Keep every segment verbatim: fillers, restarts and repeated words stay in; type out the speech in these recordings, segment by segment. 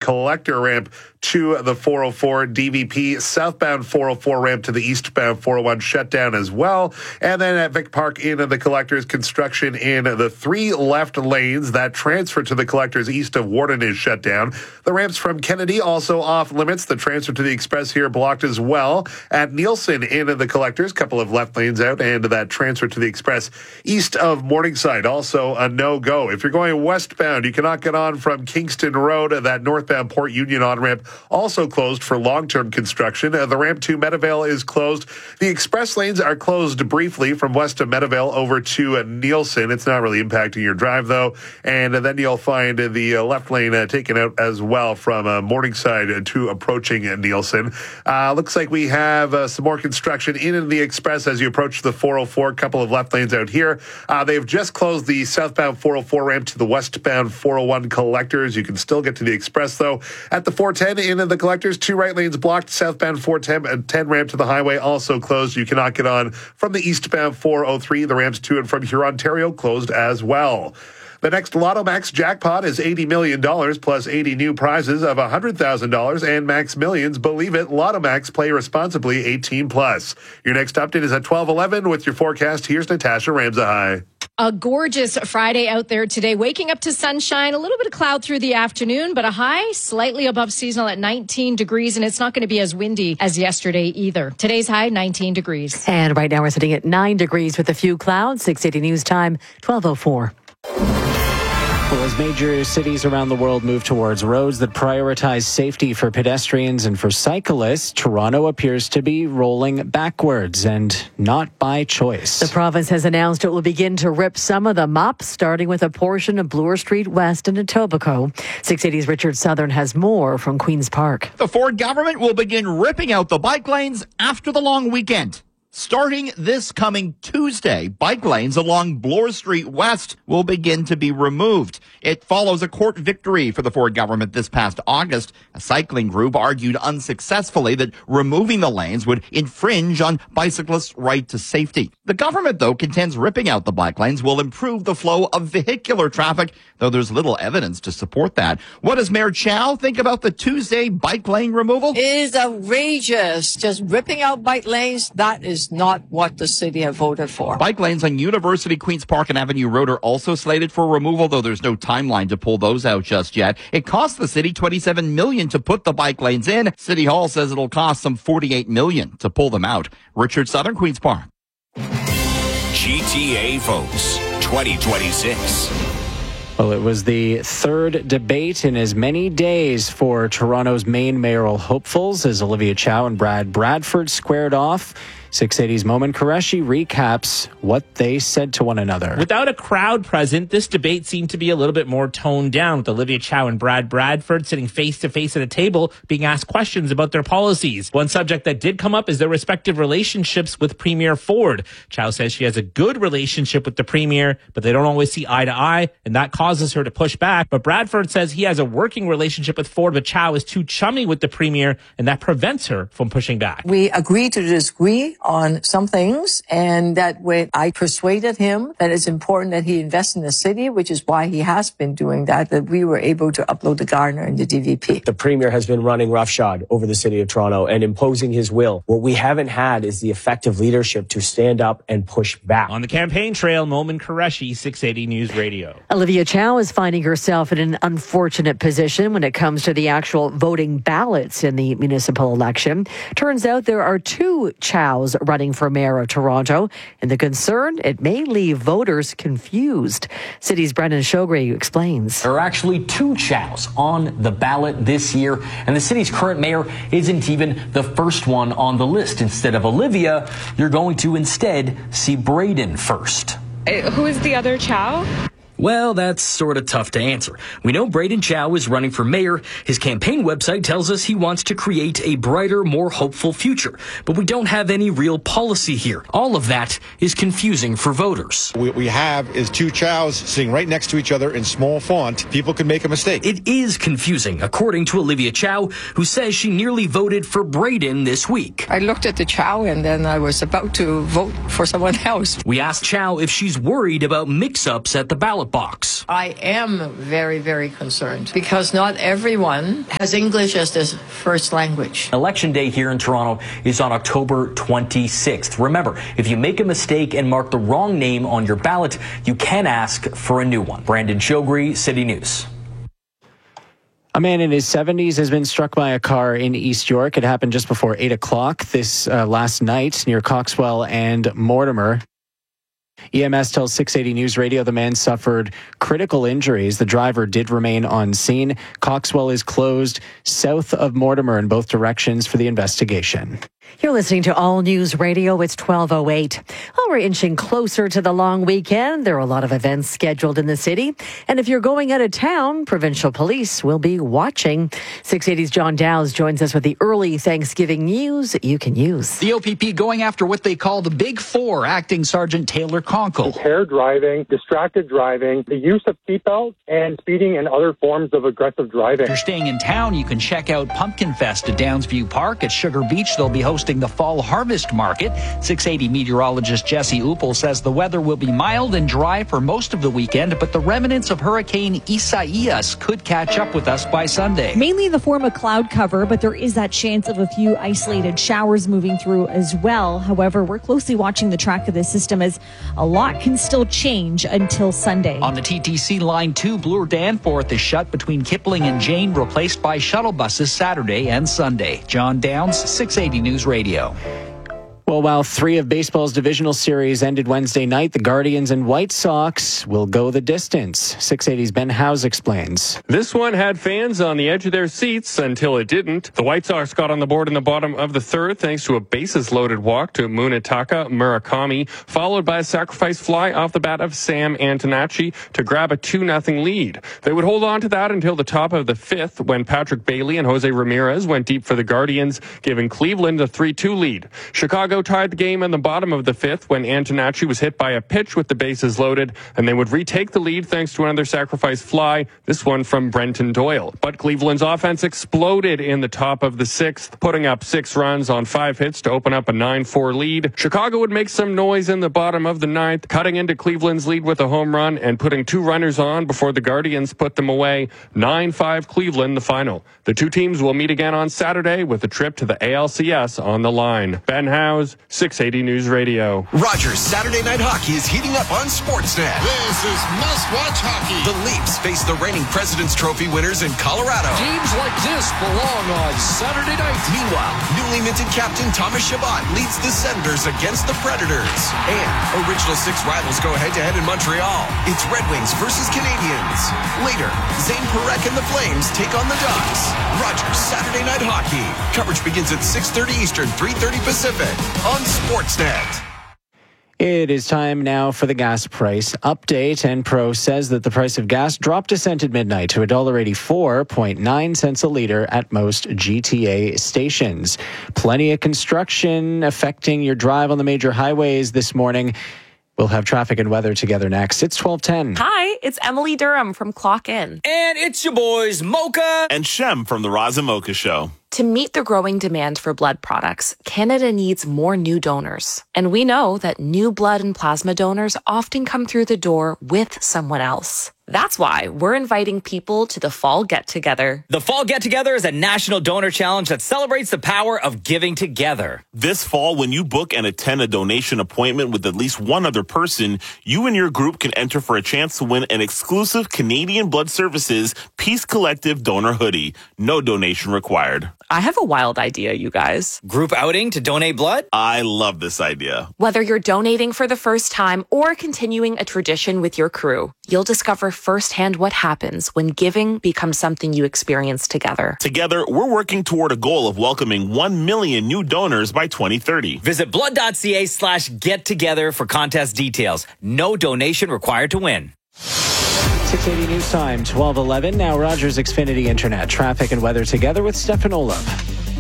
collector ramp to the four oh four. D V P southbound four oh four ramp to the eastbound four oh one shut down as well. And then at Vic Park in the collectors, construction in the three left lanes. That transfer to the collectors east of Warden is shut down. The ramps from Kennedy also off limits. The transfer to the express here blocked as well. At Nielsen in the collectors, couple of left lanes out, and that transfer to the express east of Morningside also a no-go. If you're going westbound, you cannot get on from Kingston Road. That northbound Port Union on-ramp also closed for long-term construction. Uh, the ramp to Meadowvale is closed. The express lanes are closed briefly from west of Meadowvale over to uh, Nielsen. It's not really impacting your drive, though. And uh, then you'll find uh, the uh, left lane uh, taken out as well from uh, Morningside to approaching uh, Nielsen. Uh, looks like we have uh, some more construction in the express as you approach the four oh four. A couple of left lanes out here. Uh, they've just closed the southbound four oh four ramp to the westbound four oh one collectors. You can still get to the express, though. At the four ten in the collectors, two right lanes blocked. Southbound four ten ramp to the highway also closed. You cannot get on from the eastbound four oh three. The ramps to and from Huron, Ontario closed as well. The next Lotto Max jackpot is eighty million dollars plus eighty new prizes of one hundred thousand dollars and Max Millions. Believe it, Lotto Max, play responsibly, eighteen plus. Your next update is at twelve eleven with your forecast. Here's Natasha Ramsahai. A gorgeous Friday out there today. Waking up to sunshine, a little bit of cloud through the afternoon, but a high slightly above seasonal at nineteen degrees, and it's not going to be as windy as yesterday either. Today's high, nineteen degrees. And right now we're sitting at nine degrees with a few clouds. six eighty News Time, twelve oh four. Well, as major cities around the world move towards roads that prioritize safety for pedestrians and for cyclists, Toronto appears to be rolling backwards, and not by choice. The province has announced it will begin to rip some of them up, starting with a portion of Bloor Street West and Etobicoke. six eighty's Richard Southern has more from Queen's Park. The Ford government will begin ripping out the bike lanes after the long weekend. Starting this coming Tuesday, bike lanes along Bloor Street West will begin to be removed. It follows a court victory for the Ford government this past August. A cycling group argued unsuccessfully that removing the lanes would infringe on bicyclists' right to safety. The government, though, contends ripping out the bike lanes will improve the flow of vehicular traffic, though there's little evidence to support that. What does Mayor Chow think about the Tuesday bike lane removal? It is outrageous. Just ripping out bike lanes, that is not what the city have voted for. Bike lanes on University, Queen's Park, and Avenue Road are also slated for removal, though there's no timeline to pull those out just yet. It costs the city twenty-seven million dollars to put the bike lanes in. City Hall says it'll cost some forty-eight million dollars to pull them out. Richard Southern, Queen's Park. G T A votes twenty twenty-six. Well, it was the third debate in as many days for Toronto's main mayoral hopefuls as Olivia Chow and Brad Bradford squared off. six eighty's Momin Qureshi recaps what they said to one another. Without a crowd present, this debate seemed to be a little bit more toned down, with Olivia Chow and Brad Bradford sitting face-to-face at a table being asked questions about their policies. One subject that did come up is their respective relationships with Premier Ford. Chow says she has a good relationship with the Premier, but they don't always see eye to eye, and that causes her to push back. But Bradford says he has a working relationship with Ford, but Chow is too chummy with the Premier, and that prevents her from pushing back. We agree to disagree on some things, and that way I persuaded him that it's important that he invest in the city, which is why he has been doing that, that we were able to upload the Gardner and the D V P. The Premier has been running roughshod over the city of Toronto and imposing his will. What we haven't had is the effective leadership to stand up and push back. On the campaign trail, Momin Qureshi, six eighty News Radio. Olivia Chow is finding herself in an unfortunate position when it comes to the actual voting ballots in the municipal election. Turns out there are two Chows running for mayor of Toronto, and the concern, it may leave voters confused. City's Brendan Shogre explains. There are actually two Chows on the ballot this year, and the city's current mayor isn't even the first one on the list. Instead of Olivia, you're going to instead see Braden first. Uh, who is the other Chow? Well, that's sort of tough to answer. We know Braden Chow is running for mayor. His campaign website tells us he wants to create a brighter, more hopeful future. But we don't have any real policy here. All of that is confusing for voters. What we have is two Chows sitting right next to each other in small font. People can make a mistake. It is confusing, according to Olivia Chow, who says she nearly voted for Braden this week. I looked at the Chow and then I was about to vote for someone else. We asked Chow if she's worried about mix-ups at the ballot ballot box. I am very, very concerned because not everyone has English as their first language. Election day here in Toronto is on October twenty-sixth. Remember, if you make a mistake and mark the wrong name on your ballot, you can ask for a new one. Brandon Shogri, City News. A man in his seventies has been struck by a car in East York. It happened just before eight o'clock this uh, last night near Coxwell and Mortimer. E M S tells six eighty News Radio the man suffered critical injuries. The driver did remain on scene. Coxwell is closed south of Mortimer in both directions for the investigation. You're listening to All News Radio. It's twelve oh eight. Well, we're inching closer to the long weekend. There are a lot of events scheduled in the city. And if you're going out of town, provincial police will be watching. six eighty's John Dowse joins us with the early Thanksgiving news you can use. The O P P going after what they call the Big Four, Acting Sergeant Taylor Conkle. Impaired driving, distracted driving, the use of seatbelts, and speeding and other forms of aggressive driving. If you're staying in town, you can check out Pumpkin Fest at Downsview Park. At Sugar Beach, they'll be hosting the Fall Harvest Market. six eighty meteorologist Jesse Uppel says the weather will be mild and dry for most of the weekend, but the remnants of Hurricane Isaias could catch up with us by Sunday. Mainly in the form of cloud cover, but there is that chance of a few isolated showers moving through as well. However, we're closely watching the track of this system as a lot can still change until Sunday. On the T T C Line two, Bloor Danforth is shut between Kipling and Jane, replaced by shuttle buses Saturday and Sunday. John Downs, six eighty News Radio. Well, while three of baseball's divisional series ended Wednesday night, the Guardians and White Sox will go the distance. six eighty's Ben Howes explains. This one had fans on the edge of their seats until it didn't. The White Sox got on the board in the bottom of the third thanks to a bases-loaded walk to Munetaka Murakami, followed by a sacrifice fly off the bat of Sam Antonacci to grab a two nothing lead. They would hold on to that until the top of the fifth when Patrick Bailey and Jose Ramirez went deep for the Guardians, giving Cleveland a three two lead. Chicago tied the game in the bottom of the fifth when Antonacci was hit by a pitch with the bases loaded, and they would retake the lead thanks to another sacrifice fly, this one from Brenton Doyle. But Cleveland's offense exploded in the top of the sixth, putting up six runs on five hits to open up a nine four lead. Chicago would make some noise in the bottom of the ninth, cutting into Cleveland's lead with a home run and putting two runners on before the Guardians put them away. nine five Cleveland, the final. The two teams will meet again on Saturday with a trip to the A L C S on the line. Ben Howes, six eighty News Radio. Rogers Saturday Night Hockey is heating up on Sportsnet. This is must-watch hockey. The Leafs face the reigning President's Trophy winners in Colorado. Teams like this belong on Saturday night. Meanwhile, newly minted captain Thomas Chabot leads the Senators against the Predators. And original six rivals go head-to-head in Montreal. It's Red Wings versus Canadiens. Later, Zane Parekh and the Flames take on the Ducks. Rogers Saturday Night Hockey. Coverage begins at six thirty Eastern, three thirty Pacific on Sportsnet. It is time now for the gas price update. Enpro says that the price of gas dropped a cent at midnight to one dollar eighty-four point nine cents a litre at most G T A stations. Plenty of construction affecting your drive on the major highways this morning. We'll have traffic and weather together next. It's twelve ten. Hi, it's Emily Durham from Clock In. And it's your boys, Mocha and Shem from the Roz and Mocha Show. To meet the growing demand for blood products, Canada needs more new donors. And we know that new blood and plasma donors often come through the door with someone else. That's why we're inviting people to the Fall Get Together. The Fall Get Together is a national donor challenge that celebrates the power of giving together. This fall, when you book and attend a donation appointment with at least one other person, you and your group can enter for a chance to win an exclusive Canadian Blood Services Peace Collective donor hoodie. No donation required. I have a wild idea, you guys. Group outing to donate blood? I love this idea. Whether you're donating for the first time or continuing a tradition with your crew, you'll discover firsthand what happens when giving becomes something you experience together. Together, we're working toward a goal of welcoming one million new donors by twenty thirty. Visit blood.ca slash get together for contest details. No donation required to win. six eighty News Time, twelve eleven. Now Rogers Xfinity Internet. Traffic and weather together with Stefan Olaf.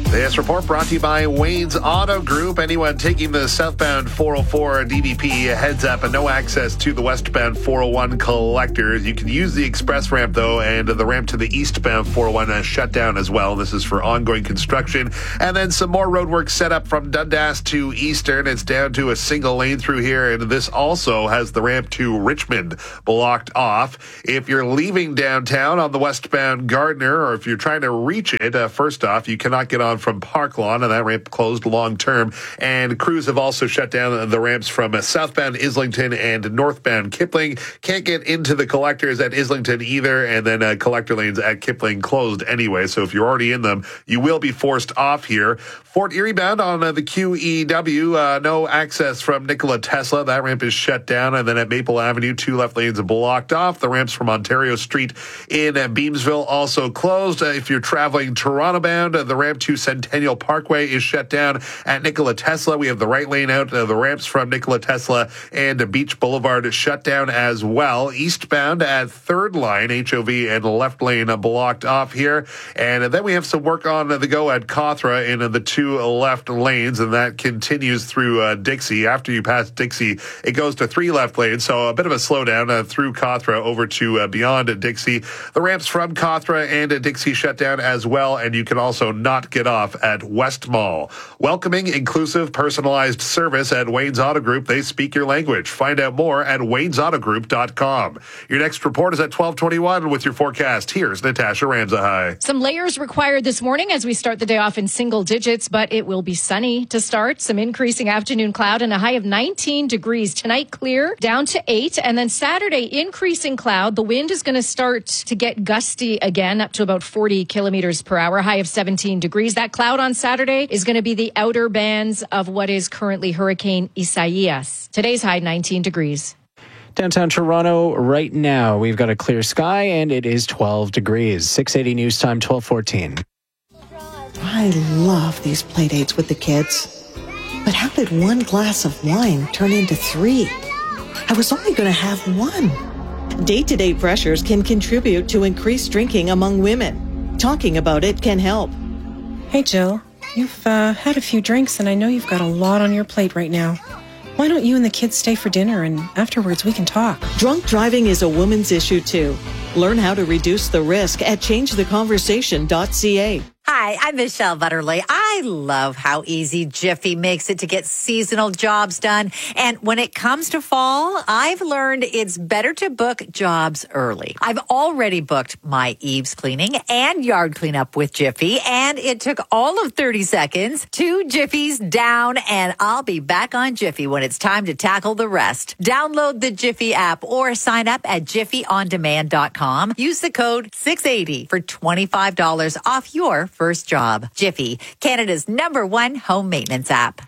This report brought to you by Wayne's Auto Group. Anyone taking the southbound four oh four D V P, heads up, and no access to the westbound four oh one collectors. You can use the express ramp, though, and the ramp to the eastbound four oh one is shut down as well. This is for ongoing construction. And then some more roadwork set up from Dundas to Eastern. It's down to a single lane through here, and this also has the ramp to Richmond blocked off. If you're leaving downtown on the westbound Gardner, or if you're trying to reach it, uh, first off, you cannot get on from Park Lawn, and that ramp closed long term. And crews have also shut down the ramps from uh, southbound Islington and northbound Kipling. Can't get into the collectors at Islington either, and then uh, collector lanes at Kipling closed anyway. So if you're already in them, you will be forced off here. Fort Erie bound on uh, the Q E W, uh, no access from Nikola Tesla. That ramp is shut down. And then at Maple Avenue, two left lanes are blocked off. The ramps from Ontario Street in uh, Beamsville also closed. Uh, if you're traveling Toronto bound, uh, the ramp to Centennial Parkway is shut down at Nikola Tesla. We have the right lane out. Uh, the ramps from Nikola Tesla and uh, Beach Boulevard is shut down as well. Eastbound at Third Line, H O V and left lane uh, blocked off here. And uh, then we have some work on uh, the go at Cawthra in uh, the two left lanes, and that continues through uh, Dixie. After you pass Dixie, it goes to three left lanes, so a bit of a slowdown uh, through Cawthra over to uh, beyond uh, Dixie. The ramps from Cawthra and uh, Dixie shut down as well, and you can also not get off at West Mall. Welcoming, inclusive, personalized service at Wayne's Auto Group. They speak your language. Find out more at waynes auto group dot com. Your next report is at twelve twenty-one with your forecast. Here's Natasha Ramsahigh. Some layers required this morning as we start the day off in single digits, but it will be sunny to start. Some increasing afternoon cloud and a high of nineteen degrees. Tonight, clear down to eight. And then Saturday, increasing cloud. The wind is going to start to get gusty again, up to about forty kilometers per hour, high of seventeen degrees. That cloud on Saturday is going to be the outer bands of what is currently Hurricane Isaias. Today's high, nineteen degrees. Downtown Toronto right now, we've got a clear sky and it is twelve degrees. six eighty News Time, twelve fourteen. I love these play dates with the kids. But how did one glass of wine turn into three? I was only going to have one. Day-to-day pressures can contribute to increased drinking among women. Talking about it can help. Hey, Jill. You've uh, had a few drinks, and I know you've got a lot on your plate right now. Why don't you and the kids stay for dinner, and afterwards we can talk? Drunk driving is a woman's issue, too. Learn how to reduce the risk at change the conversation dot c a. Hi, I'm Michelle Butterly. I love how easy Jiffy makes it to get seasonal jobs done. And when it comes to fall, I've learned it's better to book jobs early. I've already booked my eaves cleaning and yard cleanup with Jiffy, and it took all of thirty seconds. Two Jiffies down, and I'll be back on Jiffy when it's time to tackle the rest. Download the Jiffy app or sign up at jiffy on demand dot com. Use the code six eighty for twenty-five dollars off your first job. Jiffy, Canada's number one home maintenance app.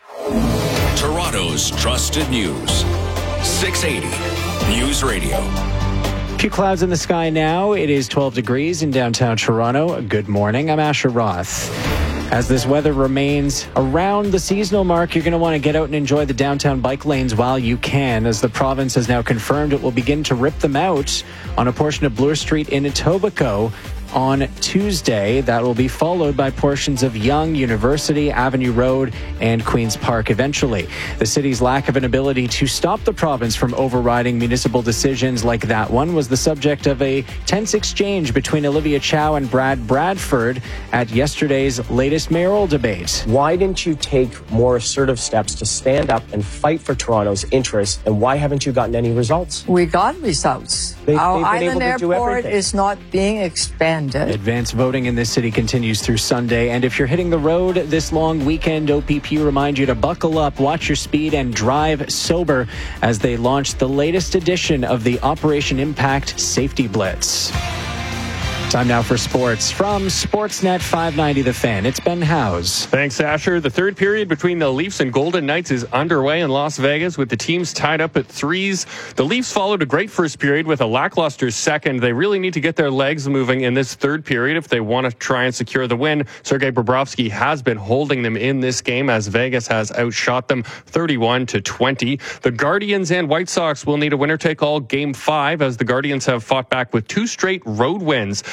Toronto's trusted news. six eighty News Radio. A few clouds in the sky now. It is twelve degrees in downtown Toronto. Good morning. I'm Asher Roth. As this weather remains around the seasonal mark, you're going to want to get out and enjoy the downtown bike lanes while you can, as the province has now confirmed it will begin to rip them out on a portion of Bloor Street in Etobicoke on Tuesday. That will be followed by portions of Yonge, University, Avenue Road, and Queen's Park eventually. The city's lack of an ability to stop the province from overriding municipal decisions like that one was the subject of a tense exchange between Olivia Chow and Brad Bradford at yesterday's latest mayoral debate. Why didn't you take more assertive steps to stand up and fight for Toronto's interests, and why haven't you gotten any results? We got results. They, Our island airport is not being expanded. Advanced voting in this city continues through Sunday, and if you're hitting the road this long weekend, O P P remind you to buckle up, watch your speed, and drive sober as they launch the latest edition of the Operation Impact Safety Blitz. Time now for sports from Sportsnet five ninety The Fan. It's Ben Howes. Thanks, Asher. The third period between the Leafs and Golden Knights is underway in Las Vegas with the teams tied up at threes. The Leafs followed a great first period with a lackluster second. They really need to get their legs moving in this third period if they want to try and secure the win. Sergei Bobrovsky has been holding them in this game as Vegas has outshot them thirty-one to twenty. The Guardians and White Sox will need a winner-take-all game five as the Guardians have fought back with two straight road wins.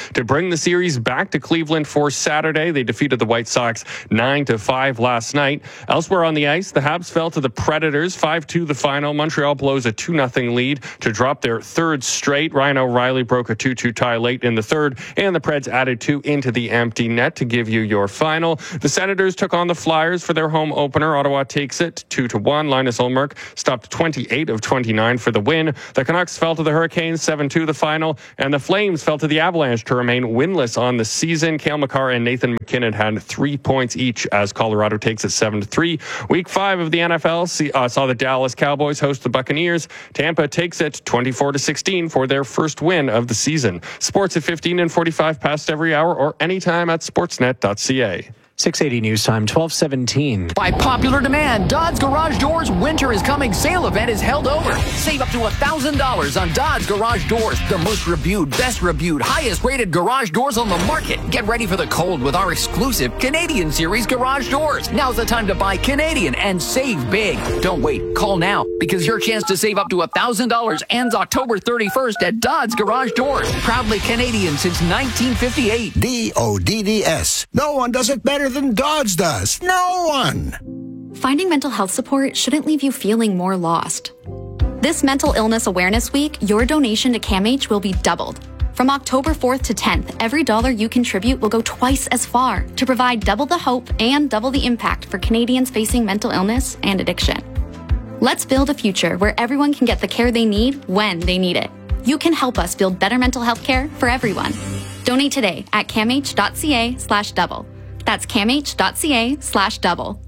to bring the series back to Cleveland for Saturday. They defeated the White Sox nine to five last night. Elsewhere on the ice, the Habs fell to the Predators five two the final. Montreal blows a two nothing lead to drop their third straight. Ryan O'Reilly broke a two two tie late in the third, and the Preds added two into the empty net to give you your final. The Senators took on the Flyers for their home opener. Ottawa takes it two to one. Linus Ullmark stopped twenty-eight of twenty-nine for the win. The Canucks fell to the Hurricanes seven two the final, and the Flames fell to the Avalanche to remain winless on the season. Cale Makar and Nathan McKinnon had three points each as Colorado takes it seven to three. Week five of the N F L see, uh, saw the Dallas Cowboys host the Buccaneers. Tampa takes it twenty-four to sixteen for their first win of the season. Sports at fifteen and forty-five past every hour or anytime at sportsnet dot c a. six eighty News Time, twelve seventeen. By popular demand, Dodds Garage Doors Winter is Coming sale event is held over. Save up to one thousand dollars on Dodds Garage Doors, the most reviewed, best reviewed, highest rated garage doors on the market. Get ready for the cold with our exclusive Canadian Series garage doors. Now's the time to buy Canadian and save big. Don't wait. Call now because your chance to save up to one thousand dollars ends October thirty-first at Dodds Garage Doors. Proudly Canadian since nineteen fifty-eight. D O D D S. No one does it better than Dodds does. No one. Finding mental health support shouldn't leave you feeling more lost. This Mental Illness Awareness Week, your donation to CAMH will be doubled. From October fourth to tenth, every dollar you contribute will go twice as far to provide double the hope and double the impact for Canadians facing mental illness and addiction. Let's build a future where everyone can get the care they need when they need it. You can help us build better mental health care for everyone. Donate today at camh.ca slash double. That's camh.ca slash double.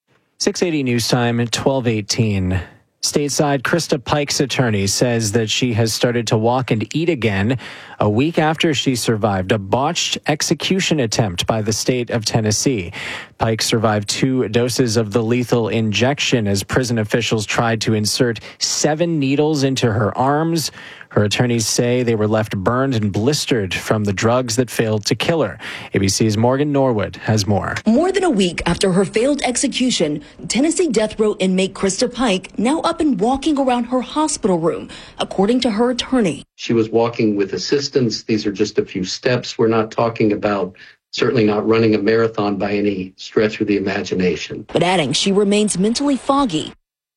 six eighty News Time at twelve eighteen. Stateside, Krista Pike's attorney says that she has started to walk and eat again a week after she survived a botched execution attempt by the state of Tennessee. Pike survived two doses of the lethal injection as prison officials tried to insert seven needles into her arms. Her attorneys say they were left burned and blistered from the drugs that failed to kill her. A B C's Morgan Norwood has more. More than a week after her failed execution, Tennessee death row inmate Krista Pike now up and walking around her hospital room, according to her attorney. She was walking with assistance. These are just a few steps. We're not talking about certainly not running a marathon by any stretch of the imagination. But adding she remains mentally foggy.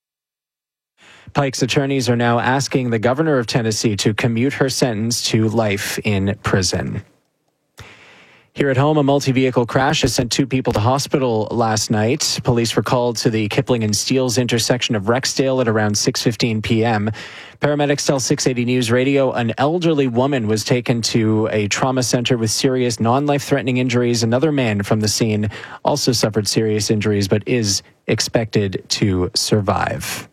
Pike's attorneys are now asking the governor of Tennessee to commute her sentence to life in prison. Here at home, a multi-vehicle crash has sent two people to hospital last night. Police were called to the Kipling and Steeles intersection of Rexdale at around six fifteen p.m. Paramedics tell six eighty News Radio an elderly woman was taken to a trauma center with serious non-life-threatening injuries. Another man from the scene also suffered serious injuries but is expected to survive.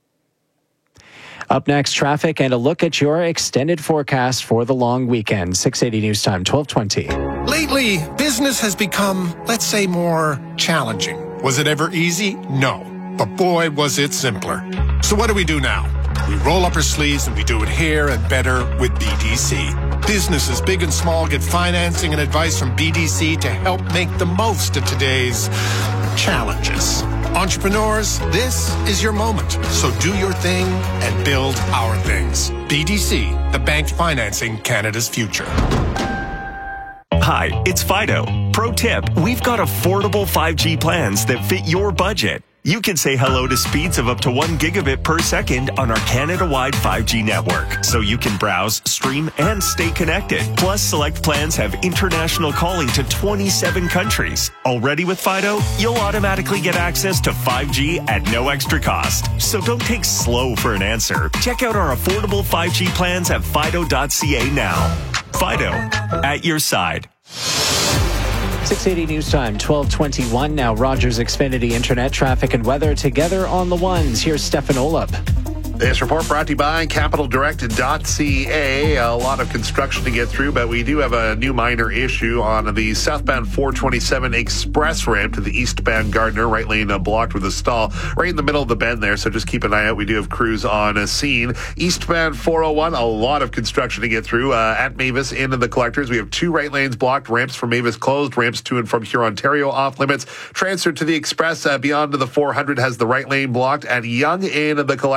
Up next, traffic and a look at your extended forecast for the long weekend. six eighty News Time, twelve twenty. Lately, business has become, let's say, more challenging. Was it ever easy? No. But boy, was it simpler. So what do we do now? We roll up our sleeves and we do it here and better with B D C. Businesses, big and small, get financing and advice from B D C to help make the most of today's challenges. Entrepreneurs, this is your moment. So do your thing and build our things. B D C, the bank financing Canada's future. Hi, it's Fido. Pro tip, we've got affordable five G plans that fit your budget. You can say hello to speeds of up to one gigabit per second on our Canada-wide five G network, so you can browse, stream, and stay connected. Plus, select plans have international calling to twenty-seven countries. Already with Fido, you'll automatically get access to five G at no extra cost. So don't take slow for an answer. Check out our affordable five G plans at fido dot c a now. Fido, at your side. six eighty News Time, twelve twenty-one now. Rogers Xfinity Internet, traffic and weather together on the ones. Here's Stefan Olop. This report brought to you by capital direct dot c a. A lot of construction to get through, but we do have a new minor issue on the southbound four twenty-seven express ramp to the eastbound Gardner. Right lane uh, blocked with a stall right in the middle of the bend there, so just keep an eye out. We do have crews on a scene. Eastbound four oh one, a lot of construction to get through. Uh, at Mavis, into the collectors, we have two right lanes blocked. Ramps from Mavis closed. Ramps to and from Hurontario off limits. Transfer to the express uh, beyond to the four hundred has the right lane blocked. At Yonge, in the collectors, two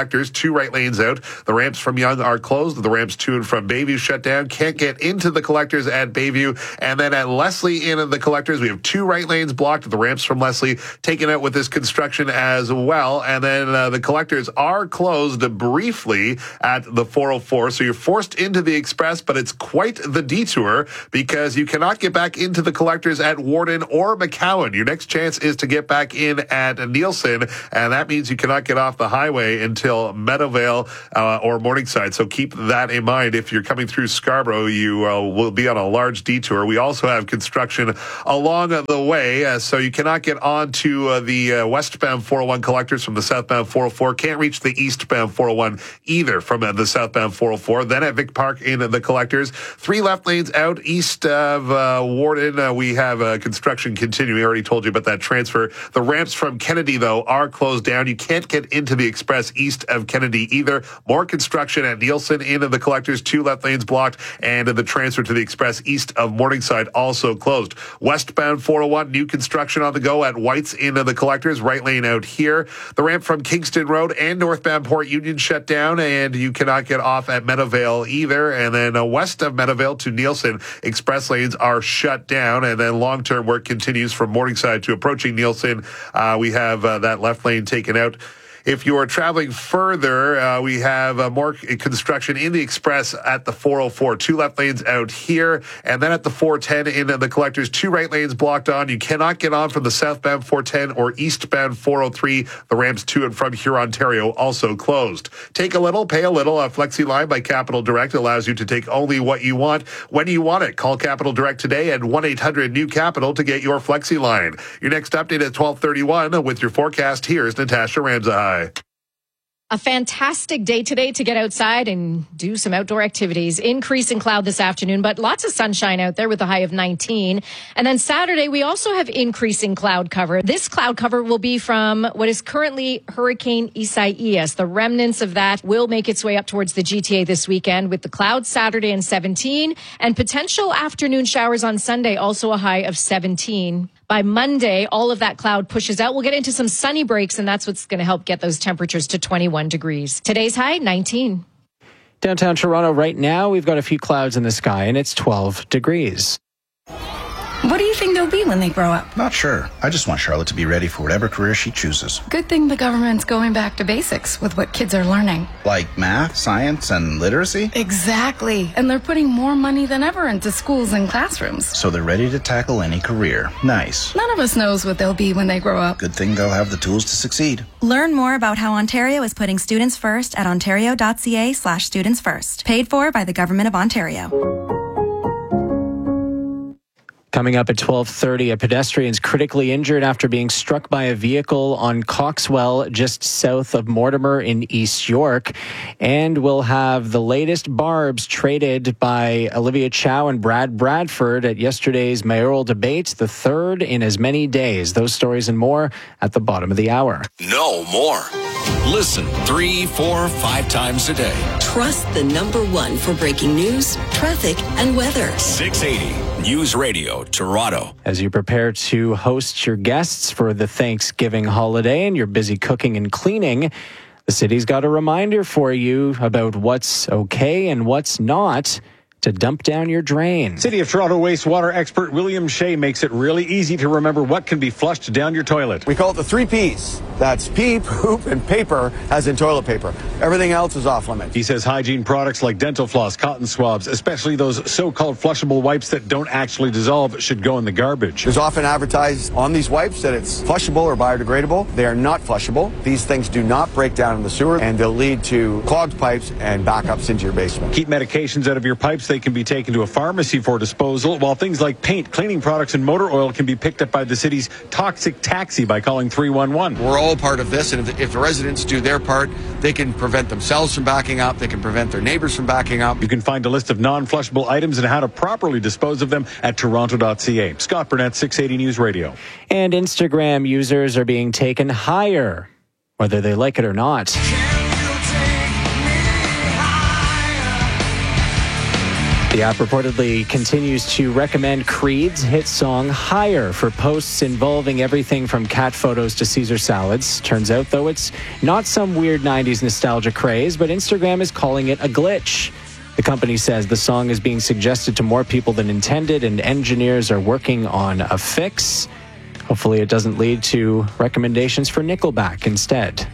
two right lanes out. The ramps from Yonge are closed. The ramps to and from Bayview shut down. Can't get into the collectors at Bayview. And then at Leslie in the collectors, we have two right lanes blocked. The ramps from Leslie taken out with this construction as well. And then uh, the collectors are closed briefly at the four oh four. So you're forced into the express, but it's quite the detour because you cannot get back into the collectors at Warden or McCowan. Your next chance is to get back in at Nielsen, and that means you cannot get off the highway until Meadowvale uh, or Morningside. So keep that in mind. If you're coming through Scarborough, you uh, will be on a large detour. We also have construction along the way, uh, so you cannot get onto uh, the uh, westbound four oh one collectors from the southbound four oh four. Can't reach the eastbound four oh one either from uh, the southbound four oh four. Then at Vic Park in uh, the collectors, three left lanes out east of uh, Warden. Uh, we have uh, construction continuing. I already told you about that transfer. The ramps from Kennedy, though, are closed down. You can't get into the express east of Kennedy either. More construction at Nielsen in the collectors, two left lanes blocked, and the transfer to the express east of Morningside also closed. Westbound four oh one, new construction on the go at White's in the collectors, right lane out here. The ramp from Kingston Road and northbound Port Union shut down, and you cannot get off at Meadowvale either. And then uh, west of Meadowvale to Nielsen, express lanes are shut down, and then long-term work continues from Morningside to approaching Nielsen. Uh, we have uh, that left lane taken out. If you are traveling further, uh, we have uh, more construction in the express at the four oh four. Two left lanes out here, and then at the four ten in the collectors, two right lanes blocked on. You cannot get on from the southbound four ten or eastbound four oh three. The ramps to and from Huron, Ontario, also closed. Take a little, pay a little. A Flexi Line by Capital Direct allows you to take only what you want when you want it. Call Capital Direct today at one eight hundred new capital to get your Flexi Line. Your next update at twelve thirty-one with your forecast. Here's Natasha Ramsahai. A fantastic day today to get outside and do some outdoor activities. Increasing cloud this afternoon, but lots of sunshine out there with a high of nineteen. And then Saturday, we also have increasing cloud cover. This cloud cover will be from what is currently Hurricane Isaias. The remnants of that will make its way up towards the G T A this weekend with the clouds Saturday and seventeen and potential afternoon showers on Sunday, also a high of seventeen. By Monday, all of that cloud pushes out. We'll get into some sunny breaks, and that's what's going to help get those temperatures to twenty-one degrees. Today's high, nineteen. Downtown Toronto right now, we've got a few clouds in the sky, and it's twelve degrees. What do you think they'll be when they grow up? Not sure. I just want Charlotte to be ready for whatever career she chooses. Good thing the government's going back to basics with what kids are learning. Like math, science, and literacy? Exactly. And they're putting more money than ever into schools and classrooms. So they're ready to tackle any career. Nice. None of us knows what they'll be when they grow up. Good thing they'll have the tools to succeed. Learn more about how Ontario is putting students first at ontario.ca slash students first. Paid for by the Government of Ontario. Coming up at twelve thirty, a pedestrian is critically injured after being struck by a vehicle on Coxwell, just south of Mortimer in East York. And we'll have the latest barbs traded by Olivia Chow and Brad Bradford at yesterday's mayoral debate, the third in as many days. Those stories and more at the bottom of the hour. No more. Listen three, four, five times a day. Trust the number one for breaking news, traffic, and weather. six eighty News Radio, Toronto. As you prepare to host your guests for the Thanksgiving holiday and you're busy cooking and cleaning, the city's got a reminder for you about what's okay and what's not to dump down your drain. City of Toronto wastewater expert William Shea makes it really easy to remember what can be flushed down your toilet. We call it the three P's. That's pee, poop, and paper, as in toilet paper. Everything else is off limits. He says hygiene products like dental floss, cotton swabs, especially those so-called flushable wipes that don't actually dissolve, should go in the garbage. There's often advertised on these wipes that it's flushable or biodegradable. They are not flushable. These things do not break down in the sewer, and they'll lead to clogged pipes and backups into your basement. Keep medications out of your pipes. They can be taken to a pharmacy for disposal, while things like paint, cleaning products, and motor oil can be picked up by the city's toxic taxi by calling three one one. We're all part of this, and if the, if the residents do their part, they can prevent themselves from backing up, they can prevent their neighbors from backing up. You can find a list of non-flushable items and how to properly dispose of them at toronto dot c a. Scott Burnett, six eighty News Radio. And Instagram users are being taken higher, whether they like it or not. The app reportedly continues to recommend Creed's hit song Higher for posts involving everything from cat photos to Caesar salads. Turns out, though, it's not some weird nineties nostalgia craze, but Instagram is calling it a glitch. The company says the song is being suggested to more people than intended, and engineers are working on a fix. Hopefully it doesn't lead to recommendations for Nickelback instead.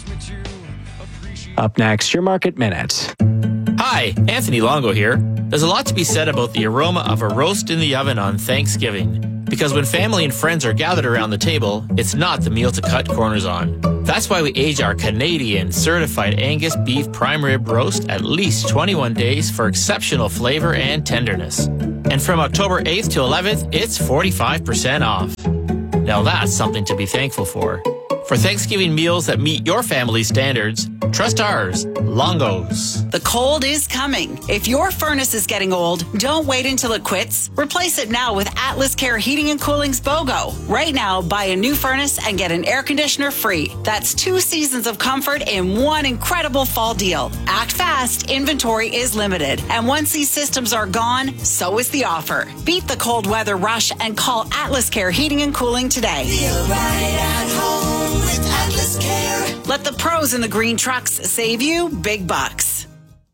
Up next, your Market Minute. Hi, Anthony Longo here. There's a lot to be said about the aroma of a roast in the oven on Thanksgiving. Because when family and friends are gathered around the table, it's not the meal to cut corners on. That's why we age our Canadian certified Angus beef prime rib roast at least twenty-one days for exceptional flavor and tenderness. And from October eighth to eleventh, it's forty-five percent off. Now that's something to be thankful for. For Thanksgiving meals that meet your family's standards, trust ours, Longo's. The cold is coming. If your furnace is getting old, don't wait until it quits. Replace it now with Atlas Care Heating and Cooling's BOGO. Right now, buy a new furnace and get an air conditioner free. That's two seasons of comfort in one incredible fall deal. Act fast, inventory is limited. And once these systems are gone, so is the offer. Beat the cold weather rush and call Atlas Care Heating and Cooling today. Feel right at home with Atlas Care. Let the pros in the green trucks save you big bucks.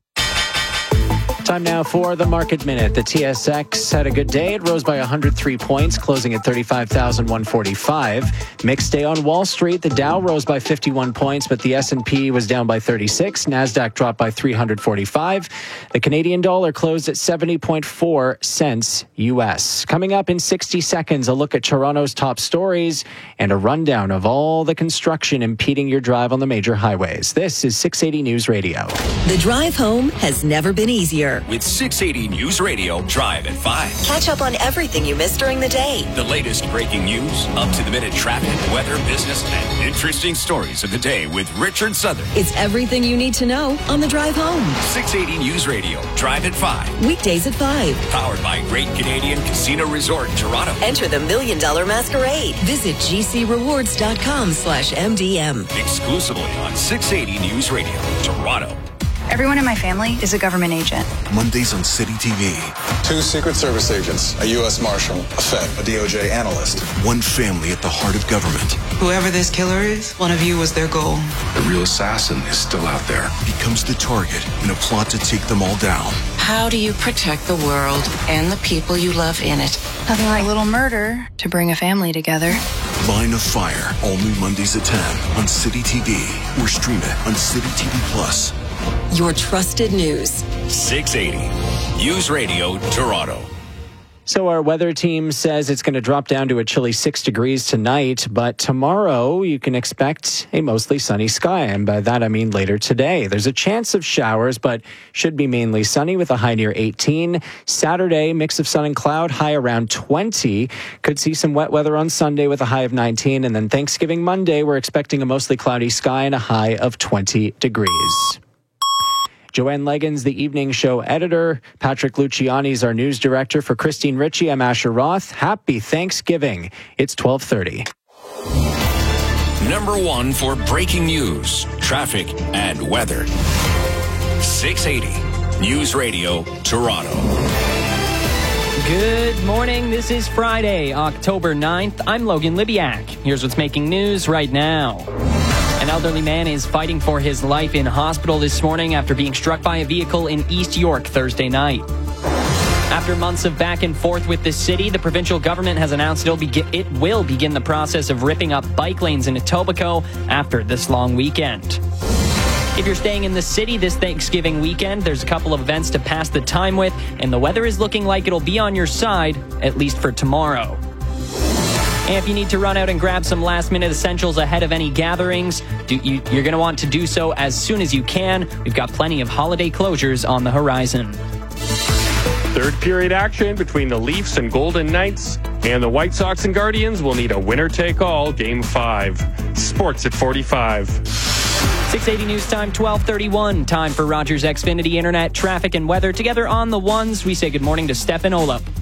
Time now for the Market Minute. The T S X had a good day. It rose by one hundred three points, closing at thirty-five thousand one hundred forty-five. Mixed day on Wall Street. The Dow rose by fifty-one points, but the S and P was down by thirty-six. NASDAQ dropped by three hundred forty-five. The Canadian dollar closed at seventy point four cents U S. Coming up in sixty seconds, a look at Toronto's top stories and a rundown of all the construction impeding your drive on the major highways. This is six eighty News Radio. The drive home has never been easier. With six eighty News Radio, Drive at five. Catch up on everything you missed during the day. The latest breaking news, up-to-the-minute traffic, weather, business, and interesting stories of the day with Richard Southern. It's everything you need to know on the drive home. six eighty News Radio, Drive at five. Weekdays at five. Powered by Great Canadian Casino Resort, Toronto. Enter the Million Dollar Masquerade. Visit gcrewards.com slash MDM. Exclusively on six eighty News Radio, Toronto. Everyone in my family is a government agent. Mondays on City T V. Two Secret Service agents, a U S Marshal, a Fed, a D O J analyst. One family at the heart of government. Whoever this killer is, one of you was their goal. The real assassin is still out there. Becomes the target in a plot to take them all down. How do you protect the world and the people you love in it? Nothing like a little murder to bring a family together. Line of Fire, all new Mondays at ten on City T V or stream it on City T V Plus. Your trusted news. six eighty News Radio, Toronto. So our weather team says it's going to drop down to a chilly six degrees tonight, but tomorrow you can expect a mostly sunny sky. And by that, I mean later today. There's a chance of showers, but should be mainly sunny with a high near eighteen. Saturday, mix of sun and cloud, high around twenty. Could see some wet weather on Sunday with a high of nineteen. And then Thanksgiving Monday, we're expecting a mostly cloudy sky and a high of twenty degrees. Joanne Leggins, the evening show editor. Patrick Luciani is our news director. For Christine Ritchie, I'm Asher Roth. Happy Thanksgiving. It's twelve thirty. Number one for breaking news, traffic, and weather. six eighty News Radio, Toronto. Good morning. This is Friday, October ninth. I'm Logan Libiak. Here's what's making news right now. An elderly man is fighting for his life in hospital this morning after being struck by a vehicle in East York Thursday night. After months of back and forth with the city, the provincial government has announced it'll begin, it will begin the process of ripping up bike lanes in Etobicoke after this long weekend. If you're staying in the city this Thanksgiving weekend, there's a couple of events to pass the time with, and the weather is looking like it'll be on your side, at least for tomorrow. And if you need to run out and grab some last-minute essentials ahead of any gatherings, do you, you're going to want to do so as soon as you can. We've got plenty of holiday closures on the horizon. Third period action between the Leafs and Golden Knights, and the White Sox and Guardians will need a winner-take-all Game five. Sports at forty-five. six eighty News Time, twelve thirty-one. Time for Rogers Xfinity Internet, traffic, and weather. Together on the ones, we say good morning to Stefan Olop.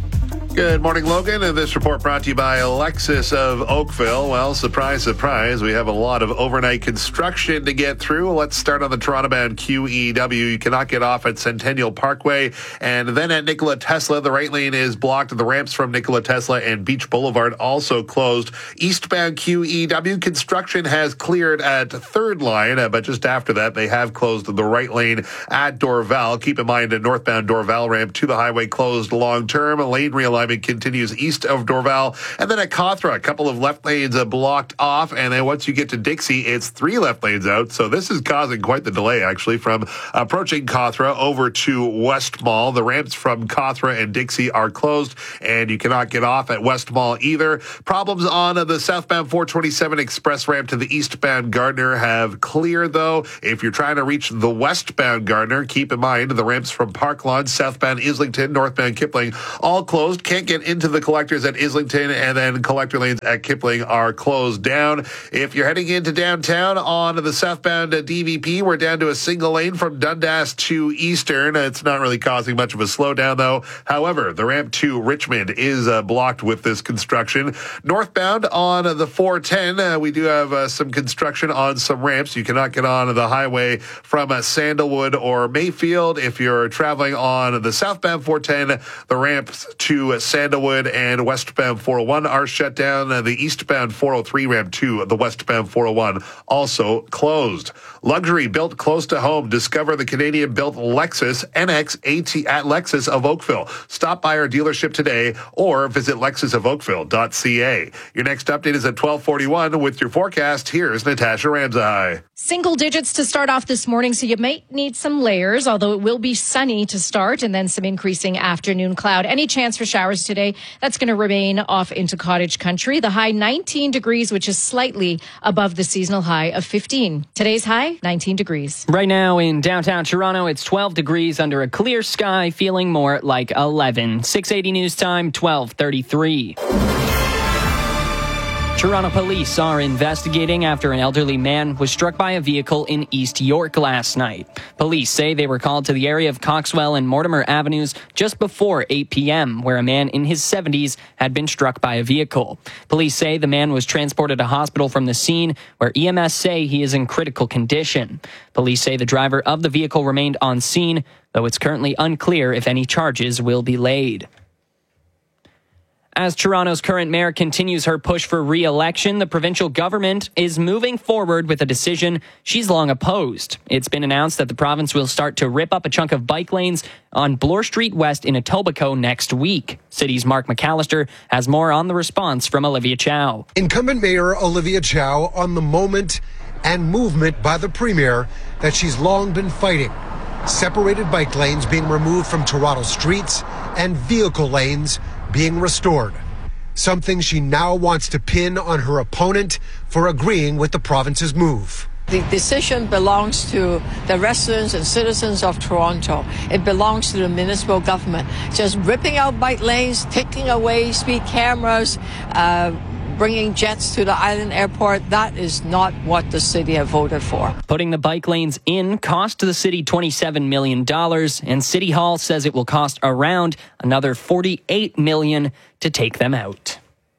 Good morning, Logan. And this report brought to you by Lexus of Oakville. Well, surprise, surprise, we have a lot of overnight construction to get through. Let's start on the Toronto-bound Q E W. You cannot get off at Centennial Parkway. And then at Nikola Tesla, the right lane is blocked. The ramps from Nikola Tesla and Beach Boulevard also closed. Eastbound Q E W, construction has cleared at third line, uh, but just after that, they have closed the right lane at Dorval. Keep in mind, a northbound Dorval ramp to the highway closed long-term. A lane realignment continues east of Dorval. And then at Cawthra, a couple of left lanes uh, blocked off. And then once you get to Dixie, it's three left lanes out. So this is causing quite the delay, actually, from approaching Cawthra over to West Mall. The ramps from Cawthra and Dixie are closed, and you cannot get off at West Mall either. Problems on uh, the southbound four twenty-seven express ramp to the eastbound Gardner have cleared, though. If you're trying to reach the westbound Gardner, keep in mind the ramps from Park Lawn, southbound Islington, northbound Kipling, all closed. Can't get into the collectors at Islington, and then collector lanes at Kipling are closed down. If you're heading into downtown on the southbound D V P, we're down to a single lane from Dundas to Eastern. It's not really causing much of a slowdown, though. However, the ramp to Richmond is uh, blocked with this construction. Northbound on the four ten, uh, we do have uh, some construction on some ramps. You cannot get on the highway from uh, Sandalwood or Mayfield. If you're traveling on the southbound four ten, the ramps to uh, Sandalwood and westbound four oh one are shut down. Uh, the eastbound four oh three ramp to the westbound four oh one also closed. Luxury built close to home. Discover the Canadian-built Lexus N X AT at Lexus of Oakville. Stop by our dealership today or visit lexus of oakville dot c a. Your next update is at twelve forty-one. With your forecast, here's Natasha Ramsay. Single digits to start off this morning, so you might need some layers, although it will be sunny to start and then some increasing afternoon cloud. Any chance for showers today? That's going to remain off into cottage country. The high nineteen degrees, which is slightly above the seasonal high of fifteen. Today's high, nineteen degrees. Right now in downtown Toronto, it's twelve degrees under a clear sky, feeling more like eleven. six eighty news time, twelve thirty-three. Toronto police are investigating after an elderly man was struck by a vehicle in East York last night. Police say they were called to the area of Coxwell and Mortimer Avenues just before eight p.m., where a man in his seventies had been struck by a vehicle. Police say the man was transported to hospital from the scene, where E M S say he is in critical condition. Police say the driver of the vehicle remained on scene, though it's currently unclear if any charges will be laid. As Toronto's current mayor continues her push for re-election, the provincial government is moving forward with a decision she's long opposed. It's been announced that the province will start to rip up a chunk of bike lanes on Bloor Street West in Etobicoke next week. City's Mark McAllister has more on the response from Olivia Chow. Incumbent Mayor Olivia Chow on the moment and movement by the Premier that she's long been fighting. Separated bike lanes being removed from Toronto streets and vehicle lanes being restored. Something she now wants to pin on her opponent for agreeing with the province's move. The decision belongs to the residents and citizens of Toronto. It belongs to the municipal government. Just ripping out bike lanes, taking away speed cameras, uh, bringing jets to the island airport, that is not what the city have voted for. Putting the bike lanes in cost the city twenty-seven million dollars, and City Hall says it will cost around another forty-eight million dollars to take them out.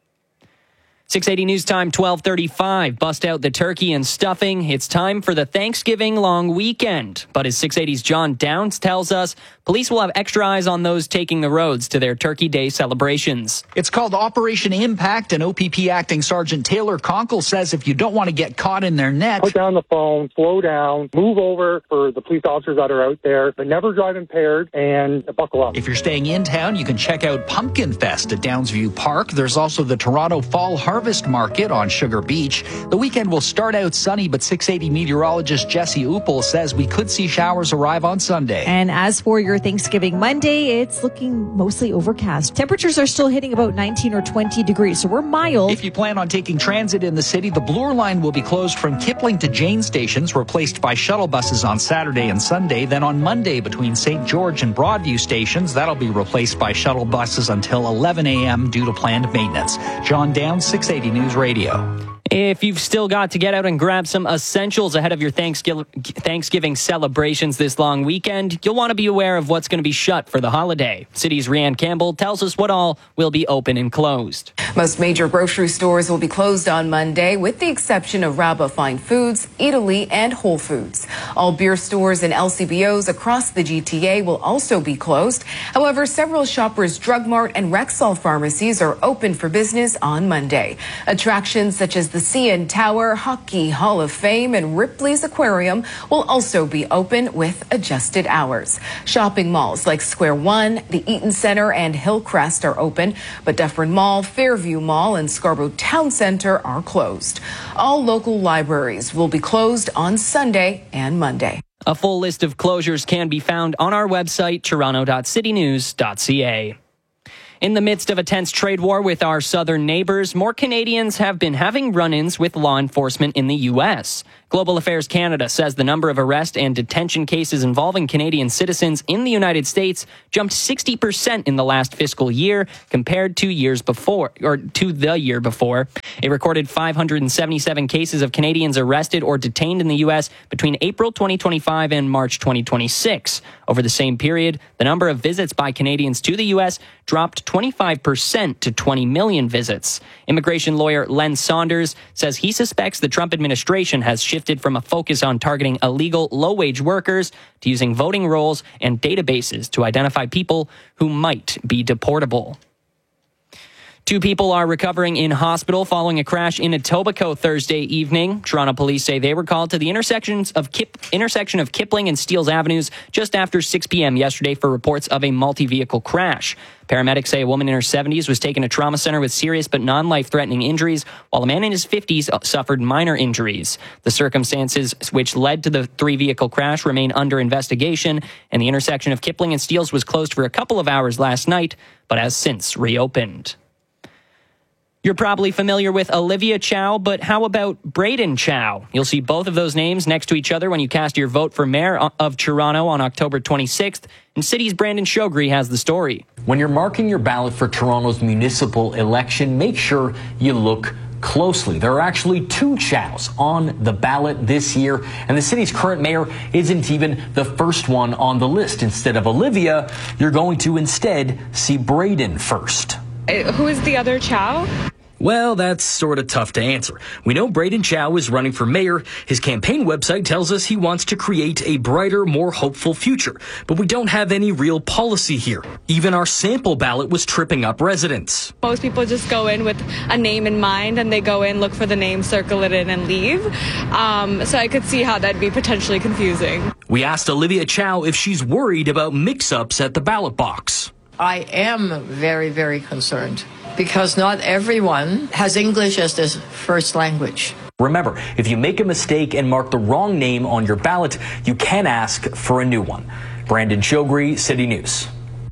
six eighty news time, twelve thirty-five. Bust out the turkey and stuffing. It's time for the Thanksgiving long weekend. But as six eighty's John Downs tells us, police will have extra eyes on those taking the roads to their Turkey Day celebrations. It's called Operation Impact, and O P P Acting Sergeant Taylor Conkle says if you don't want to get caught in their net, put down the phone, slow down, move over for the police officers that are out there, but never drive impaired, and buckle up. If you're staying in town, you can check out Pumpkin Fest at Downsview Park. There's also the Toronto Fall Harvest Market on Sugar Beach. The weekend will start out sunny, but six eighty meteorologist Jesse Uppel says we could see showers arrive on Sunday. And as for your Thanksgiving Monday, it's looking mostly overcast. Temperatures are still hitting about nineteen or twenty degrees, so we're mild. If you plan on taking transit in the city, the Bloor line will be closed from Kipling to Jane stations, replaced by shuttle buses on Saturday and Sunday. Then on Monday, between Saint George and Broadview stations, that'll be replaced by shuttle buses until eleven a.m. due to planned maintenance. John Downs, six eighty News Radio. If you've still got to get out and grab some essentials ahead of your Thanksgiving celebrations this long weekend, you'll want to be aware of what's going to be shut for the holiday. City's Rianne Campbell tells us what all will be open and closed. Most major grocery stores will be closed on Monday, with the exception of Rabba Fine Foods, Eataly, and Whole Foods. All beer stores and L C B Os across the G T A will also be closed. However, several Shoppers Drug Mart and Rexall pharmacies are open for business on Monday. Attractions such as the C N Tower, Hockey Hall of Fame, and Ripley's Aquarium will also be open with adjusted hours. Shopping malls like Square One, the Eaton Center, and Hillcrest are open, but Dufferin Mall, Fairview Mall, and Scarborough Town Center are closed. All local libraries will be closed on Sunday and Monday. A full list of closures can be found on our website, toronto dot city news dot c a. In the midst of a tense trade war with our southern neighbors, more Canadians have been having run-ins with law enforcement in the U S. Global Affairs Canada says the number of arrest and detention cases involving Canadian citizens in the United States jumped sixty percent in the last fiscal year compared to years before, or to the year before. It recorded five hundred seventy-seven cases of Canadians arrested or detained in the U S between April twenty twenty-five and March twenty twenty-six. Over the same period, the number of visits by Canadians to the U S dropped twenty-five percent to twenty million visits. Immigration lawyer Len Saunders says he suspects the Trump administration has shifted from a focus on targeting illegal, low-wage workers to using voting rolls and databases to identify people who might be deportable. Two people are recovering in hospital following a crash in Etobicoke Thursday evening. Toronto police say they were called to the intersections of Kip, intersection of Kipling and Steeles Avenues just after six p.m. yesterday for reports of a multi-vehicle crash. Paramedics say a woman in her seventies was taken to trauma center with serious but non-life-threatening injuries, while a man in his fifties suffered minor injuries. The circumstances which led to the three-vehicle crash remain under investigation, and the intersection of Kipling and Steeles was closed for a couple of hours last night, but has since reopened. You're probably familiar with Olivia Chow, but how about Braden Chow? You'll see both of those names next to each other when you cast your vote for Mayor of Toronto on October twenty-sixth, and City's Brandon Shogri has the story. When you're marking your ballot for Toronto's municipal election, make sure you look closely. There are actually two Chows on the ballot this year, and the city's current mayor isn't even the first one on the list. Instead of Olivia, you're going to instead see Braden first. Who is the other Chow? Well, that's sort of tough to answer. We know Braden Chow is running for mayor. His campaign website tells us he wants to create a brighter, more hopeful future. But we don't have any real policy here. Even our sample ballot was tripping up residents. Most people just go in with a name in mind, and they go in, look for the name, circle it in, and leave. Um, so I could see how that'd be potentially confusing. We asked Olivia Chow if she's worried about mix-ups at the ballot box. I am very, very concerned because not everyone has English as their first language. Remember, if you make a mistake and mark the wrong name on your ballot, you can ask for a new one. Brandon Shogri, City News.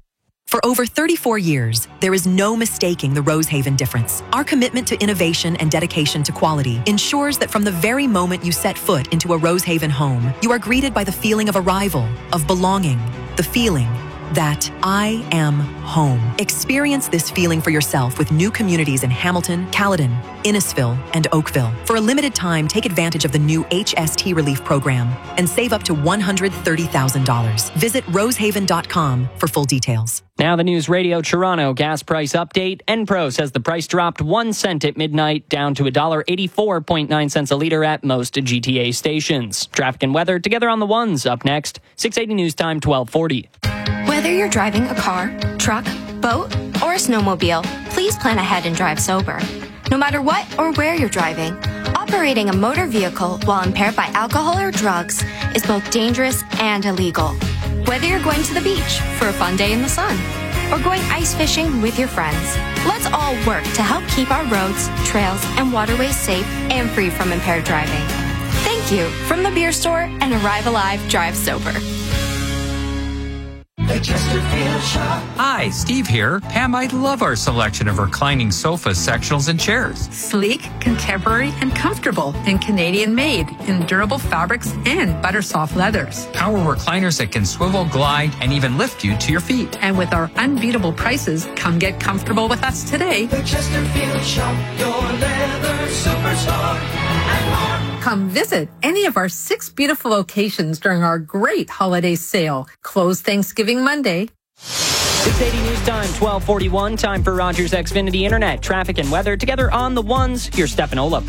For over thirty-four years, there is no mistaking the Rosehaven difference. Our commitment to innovation and dedication to quality ensures that from the very moment you set foot into a Rosehaven home, you are greeted by the feeling of arrival, of belonging, the feeling that I am home. Experience this feeling for yourself with new communities in Hamilton, Caledon, Innisfil, and Oakville. For a limited time, take advantage of the new H S T Relief Program and save up to one hundred thirty thousand dollars. Visit rosehaven dot com for full details. Now the News Radio Toronto gas price update. Enpro says the price dropped one cent at midnight, down to one dollar eighty-four point nine cents a litre at most G T A stations. Traffic and weather together on the ones up next. six eighty News Time, twelve forty. Whether you're driving a car, truck, boat, or a snowmobile, please plan ahead and drive sober. No matter what or where you're driving, operating a motor vehicle while impaired by alcohol or drugs is both dangerous and illegal. Whether you're going to the beach for a fun day in the sun or going ice fishing with your friends, let's all work to help keep our roads, trails, and waterways safe and free from impaired driving. Thank you from the Beer Store and Arrive Alive Drive Sober. Hi, Steve here. Pam, I love our selection of reclining sofas, sectionals, and chairs. Sleek, contemporary, and comfortable, and Canadian-made in durable fabrics and butter-soft leathers. Power recliners that can swivel, glide, and even lift you to your feet. And with our unbeatable prices, come get comfortable with us today. The Chesterfield Shop, your leather superstar. Come visit any of our six beautiful locations during our great holiday sale. Closed Thanksgiving Monday. six eighty News Time, twelve forty-one. Time for Rogers Xfinity Internet, traffic and weather. Together on the ones, here's Stefan Olaf.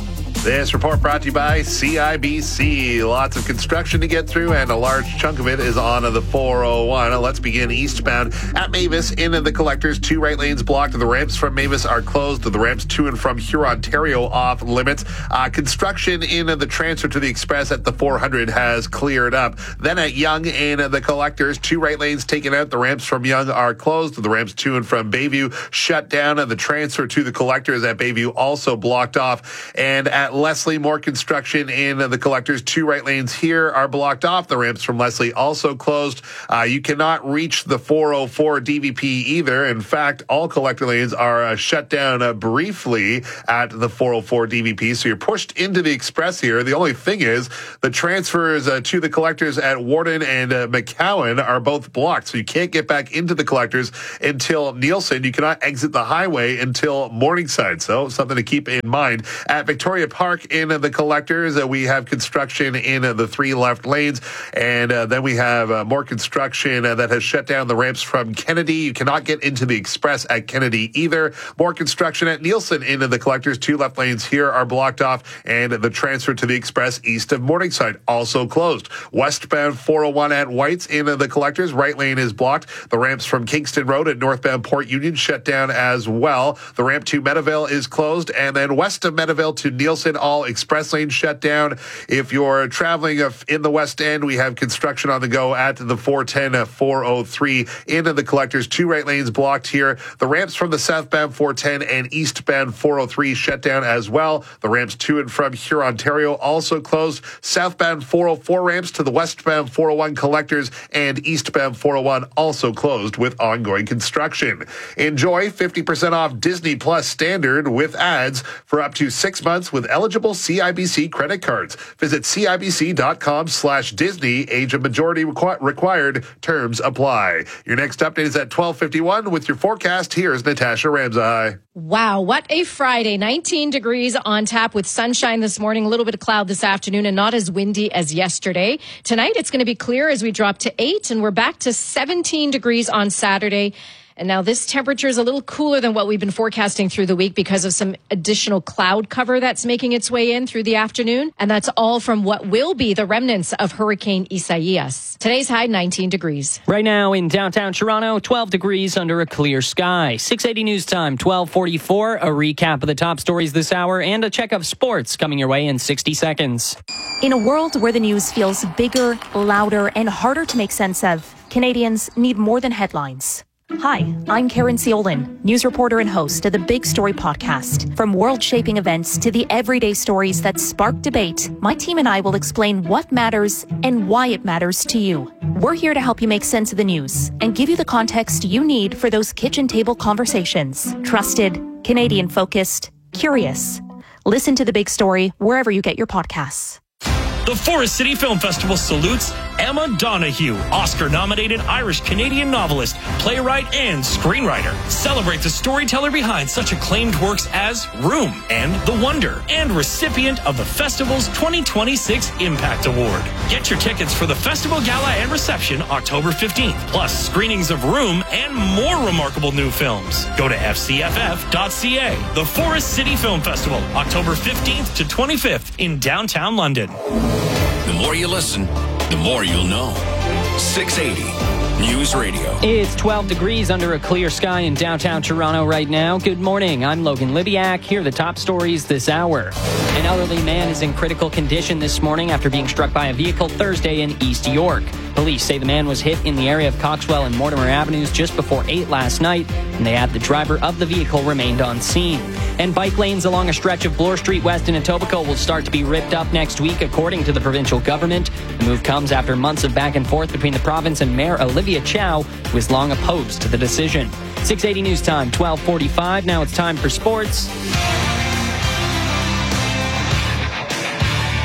This report brought to you by C I B C. Lots of construction to get through, and a large chunk of it is on the four oh one. Let's begin eastbound at Mavis. In the collectors, two right lanes blocked. The ramps from Mavis are closed. The ramps to and from Hurontario off limits. Uh, construction in the transfer to the express at the four hundred has cleared up. Then at Yonge in the collectors, two right lanes taken out. The ramps from Yonge are closed. The ramps to and from Bayview shut down. The transfer to the collectors at Bayview also blocked off. And at Leslie, more construction in the collectors. Two right lanes here are blocked off. The ramps from Leslie also closed. Uh, you cannot reach the four oh four D V P either. In fact, all collector lanes are uh, shut down uh, briefly at the four oh four D V P. So you're pushed into the express here. The only thing is the transfers uh, to the collectors at Warden and uh, McCowan are both blocked. So you can't get back into the collectors until Nielsen. You cannot exit the highway until Morningside. So something to keep in mind. At Victoria Park in the collectors, uh, we have construction in uh, the three left lanes, and uh, then we have uh, more construction uh, that has shut down the ramps from Kennedy. You cannot get into the express at Kennedy either. More construction at Nielsen in the collectors. Two left lanes here are blocked off, and the transfer to the express east of Morningside also closed. Westbound four oh one at White's in the collectors. Right lane is blocked. The ramps from Kingston Road at northbound Port Union shut down as well. The ramp to Meadowvale is closed, and then west of Meadowvale to Nielsen, all express lanes shut down. If you're traveling in the West End, we have construction on the go at the four ten, four oh three into the collectors. Two right lanes blocked here. The ramps from the southbound four ten and eastbound four oh three shut down as well. The ramps to and from Hurontario also closed. Southbound four oh four ramps to the westbound four oh one collectors and eastbound four oh one also closed with ongoing construction. Enjoy fifty percent off Disney Plus Standard with ads for up to six months with eligible C I B C credit cards. Visit cibc.com slash Disney. Age of majority requ- required. Terms apply. Your next update is at twelve fifty-one with your forecast. Here's Natasha Ramsay. Wow, what a Friday. nineteen degrees on tap with sunshine this morning, a little bit of cloud this afternoon, and not as windy as yesterday. Tonight, it's going to be clear as we drop to eight, and we're back to seventeen degrees on Saturday. And now this temperature is a little cooler than what we've been forecasting through the week because of some additional cloud cover that's making its way in through the afternoon. And that's all from what will be the remnants of Hurricane Isaias. Today's high, nineteen degrees. Right now in downtown Toronto, twelve degrees under a clear sky. six eighty News Time, twelve forty-four. A recap of the top stories this hour and a check of sports coming your way in sixty seconds. In a world where the news feels bigger, louder, and harder to make sense of, Canadians need more than headlines. Hi, I'm Karen Seolin, news reporter and host of the Big Story podcast. From world-shaping events to the everyday stories that spark debate, my team and I will explain what matters and why it matters to you. We're here to help you make sense of the news and give you the context you need for those kitchen table conversations. Trusted, Canadian-focused, curious. Listen to The Big Story wherever you get your podcasts. The Forest City Film Festival salutes Emma Donoghue, Oscar-nominated Irish-Canadian novelist, playwright, and screenwriter. Celebrate the storyteller behind such acclaimed works as Room and The Wonder, and recipient of the festival's twenty twenty-six Impact Award. Get your tickets for the festival gala and reception October fifteenth, plus screenings of Room and more remarkable new films. Go to f c f f dot c a. The Forest City Film Festival, October fifteenth to twenty-fifth in downtown London. The more you listen, the more you'll know. six eighty News Radio. It's twelve degrees under a clear sky in downtown Toronto right now. Good morning. I'm Logan Libiak. Here are the top stories this hour. An elderly man is in critical condition this morning after being struck by a vehicle Thursday in East York. Police say the man was hit in the area of Coxwell and Mortimer Avenues just before eight last night, and they add the driver of the vehicle remained on scene. And bike lanes along a stretch of Bloor Street West in Etobicoke will start to be ripped up next week, according to the provincial government. The move comes after months of back and forth between the province and Mayor Olivia Chow, who is long opposed to the decision. six eighty News Time, twelve forty-five. Now it's time for sports.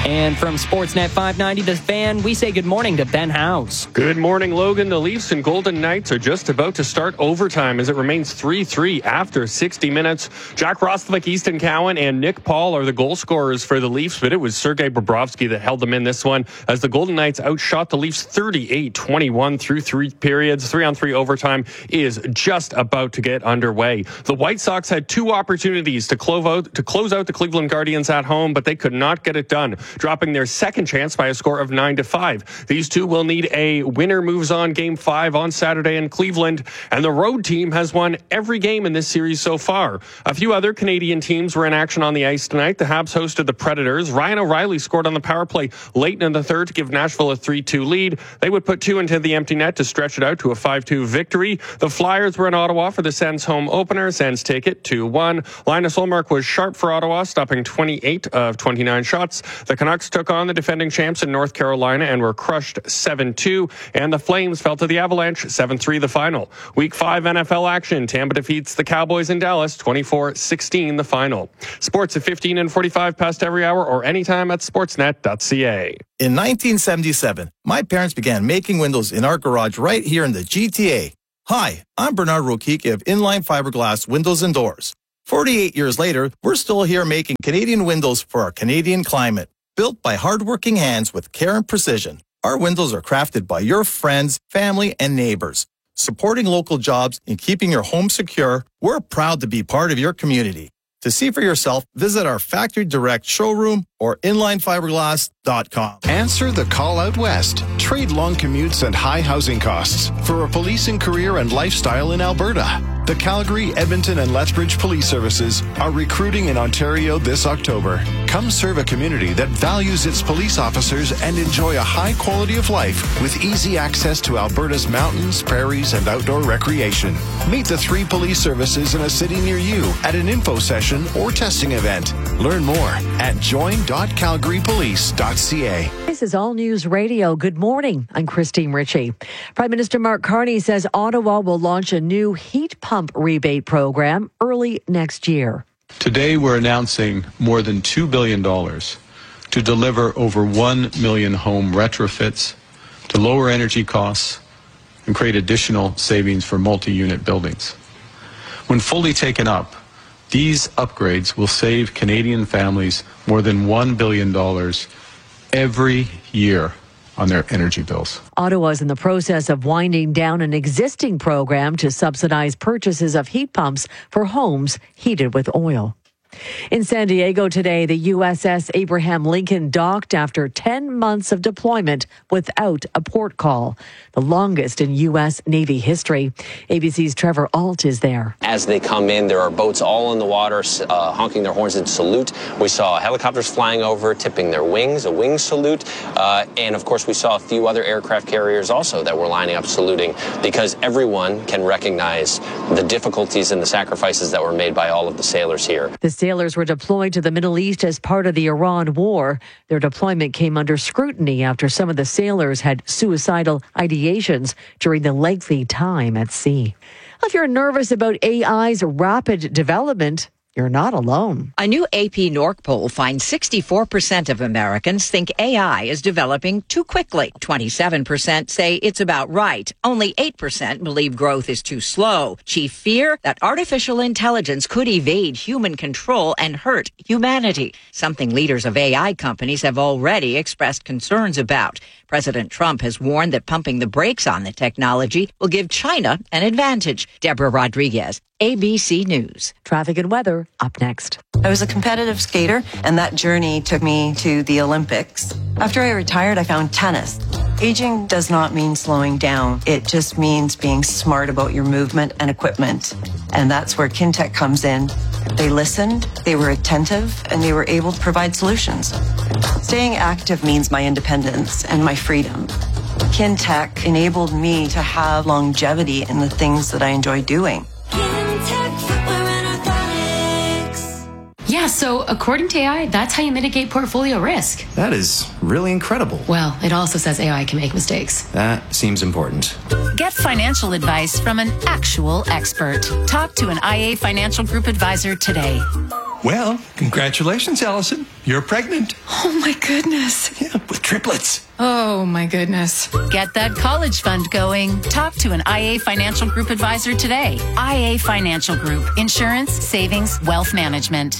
And from Sportsnet five ninety, The Fan, we say good morning to Ben House. Good morning, Logan. The Leafs and Golden Knights are just about to start overtime as it remains three three after sixty minutes. Jack Roslovic, Easton Cowan, and Nick Paul are the goal scorers for the Leafs, but it was Sergei Bobrovsky that held them in this one as the Golden Knights outshot the Leafs thirty-eight twenty-one through three periods. Three-on-three overtime is just about to get underway. The White Sox had two opportunities to close out, to close out the Cleveland Guardians at home, but they could not get it done, dropping their second chance by a score of nine to five. These two will need a winner moves on game five on Saturday in Cleveland, and the road team has won every game in this series so far. A few other Canadian teams were in action on the ice tonight. The Habs hosted the Predators. Ryan O'Reilly scored on the power play late in the third to give Nashville a three two lead. They would put two into the empty net to stretch it out to a five two victory. The Flyers were in Ottawa for the Sens home opener. Sens take it two one. Linus Ullmark was sharp for Ottawa, stopping twenty-eight of twenty-nine shots. The Canucks took on the defending champs in North Carolina and were crushed seven two, and the Flames fell to the Avalanche seven three the final. Week five N F L action. Tampa defeats the Cowboys in Dallas twenty-four sixteen the final. Sports at fifteen and forty-five past every hour or anytime at sportsnet dot c a. In nineteen seventy-seven, my parents began making windows in our garage right here in the G T A. Hi, I'm Bernard Rokicki of Inline Fiberglass Windows and Doors. forty-eight years later, we're still here making Canadian windows for our Canadian climate. Built by hardworking hands with care and precision, our windows are crafted by your friends, family, and neighbors. Supporting local jobs and keeping your home secure, we're proud to be part of your community. To see for yourself, visit our Factory Direct showroom or inline fiberglass dot com. Answer the call out west. Trade long commutes and high housing costs for a policing career and lifestyle in Alberta. The Calgary, Edmonton, and Lethbridge Police Services are recruiting in Ontario this October. Come serve a community that values its police officers and enjoy a high quality of life with easy access to Alberta's mountains, prairies, and outdoor recreation. Meet the three police services in a city near you at an info session or testing event. Learn more at join dot calgary police dot c a. This is All News Radio. Good morning. I'm Christine Ritchie. Prime Minister Mark Carney says Ottawa will launch a new heat pump rebate program early next year. Today, we're announcing more than two billion dollars to deliver over one million home retrofits, to lower energy costs, and create additional savings for multi-unit buildings. When fully taken up, these upgrades will save Canadian families more than one billion dollars every year on their energy bills. Ottawa is in the process of winding down an existing program to subsidize purchases of heat pumps for homes heated with oil. In San Diego today, the U S S Abraham Lincoln docked after ten months of deployment without a port call, the longest in U S Navy history. A B C's Trevor Alt is there. As they come in, there are boats all in the water, uh, honking their horns in salute. We saw helicopters flying over, tipping their wings, a wing salute. Uh, and of course, we saw a few other aircraft carriers also that were lining up saluting, because everyone can recognize the difficulties and the sacrifices that were made by all of the sailors here. The sailors were deployed to the Middle East as part of the Iran war. Their deployment came under scrutiny after some of the sailors had suicidal ideations during the lengthy time at sea. If you're nervous about A I's rapid development, you're not alone. A new A P Norc poll finds sixty-four percent of Americans think A I is developing too quickly. twenty-seven percent say it's about right. Only eight percent believe growth is too slow. Chief fear that artificial intelligence could evade human control and hurt humanity, something leaders of A I companies have already expressed concerns about. President Trump has warned that pumping the brakes on the technology will give China an advantage. Deborah Rodriguez, A B C News. Traffic and weather up next. I was a competitive skater, and that journey took me to the Olympics. After I retired, I found tennis. Aging does not mean slowing down. It just means being smart about your movement and equipment. And that's where Kintec comes in. They listened, they were attentive, and they were able to provide solutions. Staying active means my independence and my freedom. Kintec enabled me to have longevity in the things that I enjoy doing. Yeah, so according to A I, that's how you mitigate portfolio risk. That is really incredible. Well, it also says A I can make mistakes. That seems important. Get financial advice from an actual expert. Talk to an I A Financial Group advisor today. Well, congratulations, Allison. You're pregnant. Oh, my goodness. Yeah, with triplets. Oh, my goodness. Get that college fund going. Talk to an I A Financial Group advisor today. I A Financial Group. Insurance, savings, wealth management.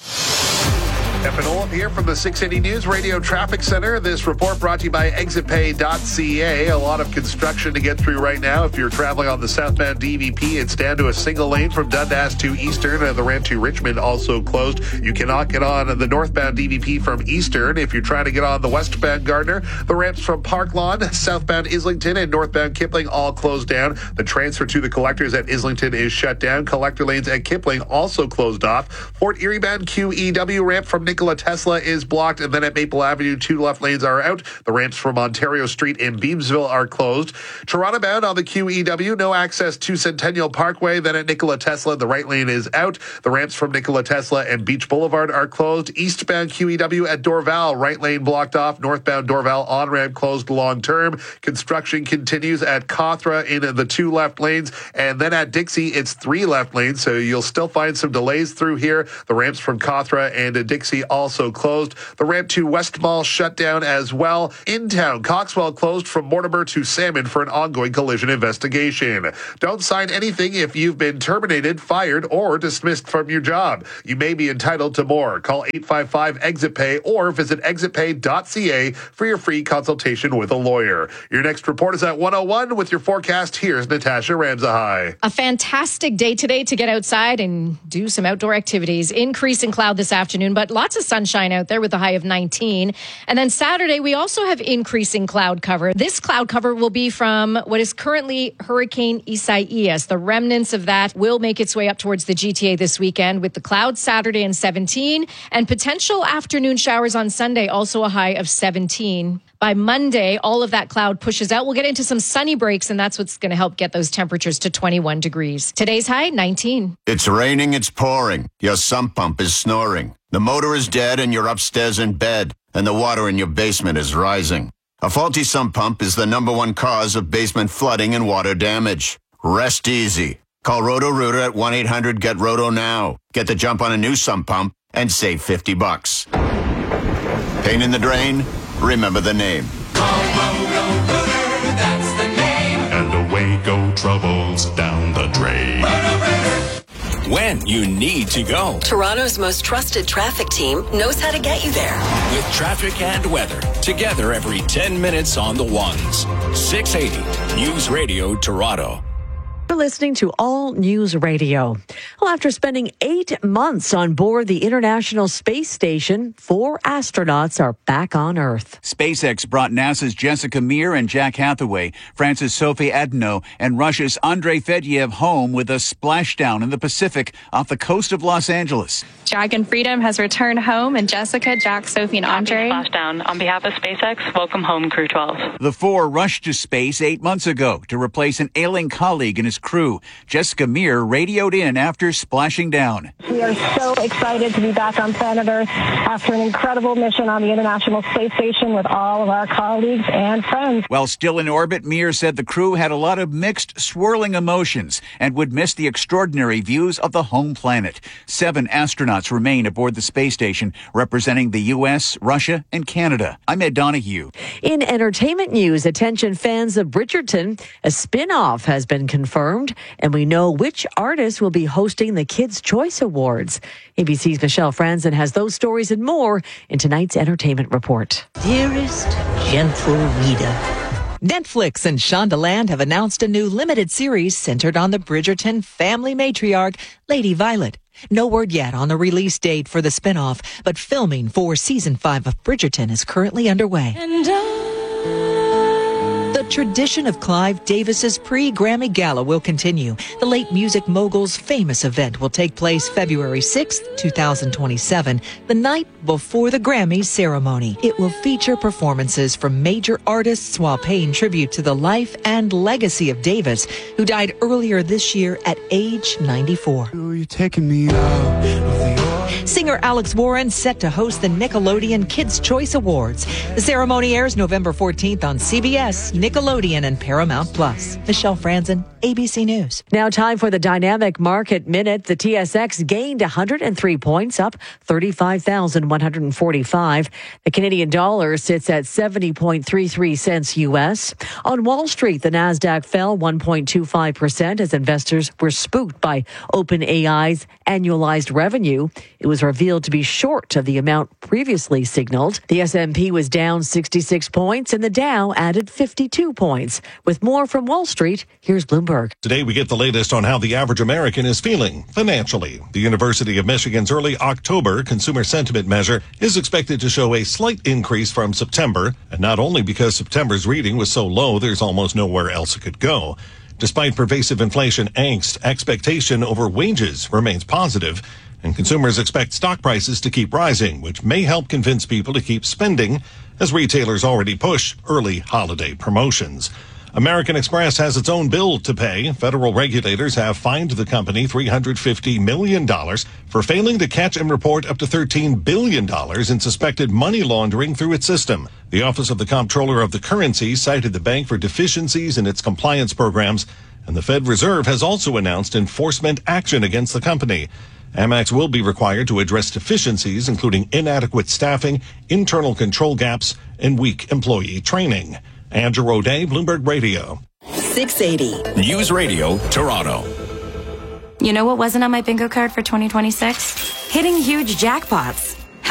Evan Olaf here from the six eighty News Radio Traffic Center. This report brought to you by exit pay dot c a. A lot of construction to get through right now. If you're traveling on the southbound D V P, it's down to a single lane from Dundas to Eastern, and the ramp to Richmond also closed. You cannot get on the northbound D V P from Eastern. If you're trying to get on the westbound Gardner, the ramps from Park Lawn, southbound Islington, and northbound Kipling all closed down. The transfer to the collectors at Islington is shut down. Collector lanes at Kipling also closed off. Fort Erie bound Q E W ramp from Nikola Tesla is blocked, and then at Maple Avenue, two left lanes are out. The ramps from Ontario Street in Beamsville are closed. Toronto bound on the Q E W, no access to Centennial Parkway. Then at Nikola Tesla, the right lane is out. The ramps from Nikola Tesla and Beach Boulevard are closed. Eastbound Q E W at Dorval, right lane blocked off. Northbound Dorval on-ramp closed long term. Construction continues at Cawthra in the two left lanes. And then at Dixie, it's three left lanes, so you'll still find some delays through here. The ramps from Cawthra and Dixie also closed. The ramp to West Mall shut down as well. In town, Coxwell closed from Mortimer to Salmon for an ongoing collision investigation. Don't sign anything if you've been terminated, fired, or dismissed from your job. You may be entitled to more. Call eight five five exit pay or visit exit pay dot c a for your free consultation with a lawyer. Your next report is at one oh one with your forecast. Here's Natasha Ramsahai. A fantastic day today to get outside and do some outdoor activities. Increasing cloud this afternoon, but lots of sunshine out there with a high of nineteen. And then Saturday, we also have increasing cloud cover. This cloud cover will be from what is currently Hurricane Isaias. The remnants of that will make its way up towards the G T A this weekend with the clouds Saturday and seventeen and potential afternoon showers on Sunday, also a high of seventeen. By Monday, all of that cloud pushes out. We'll get into some sunny breaks, and that's what's going to help get those temperatures to twenty-one degrees. Today's high, nineteen. It's raining, it's pouring. Your sump pump is snoring. The motor is dead and you're upstairs in bed, and the water in your basement is rising. A faulty sump pump is the number one cause of basement flooding and water damage. Rest easy. Call Roto-Rooter at one eight hundred get roto now. Get the jump on a new sump pump and save fifty bucks. Pain in the drain? Remember the name. Call Roto-Rooter, that's the name. And away go troubles down the drain. When you need to go. Toronto's most trusted traffic team knows how to get you there. With traffic and weather, together every ten minutes on the ones. six eighty News Radio Toronto. You're listening to All News Radio. Well, after spending eight months on board the International Space Station, four astronauts are back on Earth. SpaceX brought NASA's Jessica Meir and Jack Hathaway, France's Sophie Adno, and Russia's Andrei Fedyev home with a splashdown in the Pacific off the coast of Los Angeles. Jack and Freedom has returned home, and Jessica, Jack, Sophie, and Andre. Splashdown. On behalf of SpaceX, welcome home, Crew twelve. The four rushed to space eight months ago to replace an ailing colleague and his crew. Jessica Meir radioed in after splashing down. We are so excited to be back on planet Earth after an incredible mission on the International Space Station with all of our colleagues and friends. While still in orbit, Meir said the crew had a lot of mixed, swirling emotions and would miss the extraordinary views of the home planet. Seven astronauts remain aboard the space station, representing the U S, Russia, and Canada. I'm Ed Donahue. In entertainment news, attention fans of Bridgerton, a spin-off has been confirmed, and we know which artist will be hosting the Kids' Choice Awards. A B C's Michelle Franzen has those stories and more in tonight's entertainment report. Dearest gentle reader, Netflix and Shondaland have announced a new limited series centered on the Bridgerton family matriarch, Lady Violet. No word yet on the release date for the spinoff, but filming for season five of Bridgerton is currently underway. And the tradition of Clive Davis's pre-Grammy Gala will continue. The late music mogul's famous event will take place February sixth, twenty twenty-seven, the night before the Grammys ceremony. It will feature performances from major artists while paying tribute to the life and legacy of Davis, who died earlier this year at age ninety-four. You're taking me out of the Singer Alex Warren set to host the Nickelodeon Kids' Choice Awards. The ceremony airs November fourteenth on C B S, Nickelodeon, and Paramount Plus. Michelle Franzen, A B C News. Now time for the Dynamic Market Minute. The T S X gained one hundred three points, up thirty-five thousand one hundred forty-five. The Canadian dollar sits at seventy point three three cents U S. On Wall Street, the Nasdaq fell one point two five percent as investors were spooked by OpenAI's annualized revenue. It was revealed to be short of the amount previously signaled. The S and P was down sixty-six points and the Dow added fifty-two points. With more from Wall Street, here's Bloomberg. Today we get the latest on how the average American is feeling financially. The University of Michigan's early October consumer sentiment measure is expected to show a slight increase from September, and not only because September's reading was so low there's almost nowhere else it could go. Despite pervasive inflation angst, expectation over wages remains positive, and consumers expect stock prices to keep rising, which may help convince people to keep spending as retailers already push early holiday promotions. American Express has its own bill to pay. Federal regulators have fined the company three hundred fifty million dollars for failing to catch and report up to thirteen billion dollars in suspected money laundering through its system. The Office of the Comptroller of the Currency cited the bank for deficiencies in its compliance programs, and the Fed Reserve has also announced enforcement action against the company. Amex will be required to address deficiencies, including inadequate staffing, internal control gaps, and weak employee training. Andrew O'Day, Bloomberg Radio. six eighty. News Radio, Toronto. You know what wasn't on my bingo card for twenty twenty-six? Hitting huge jackpots.